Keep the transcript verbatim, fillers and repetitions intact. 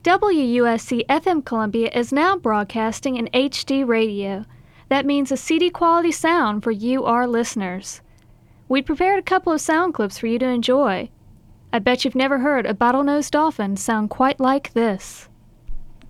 W U S C F M Columbia is now broadcasting in H D radio. That means a C D quality sound for you, our listeners. We prepared a couple of sound clips for you to enjoy. I bet you've never heard a bottlenose dolphin sound quite like this.